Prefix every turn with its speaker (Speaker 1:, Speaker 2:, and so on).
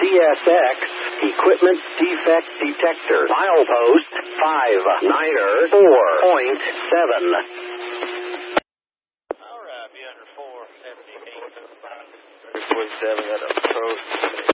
Speaker 1: CSX Equipment Defect Detector. Milepost 59er 4.7.
Speaker 2: All right, be under 478. 47 at approach.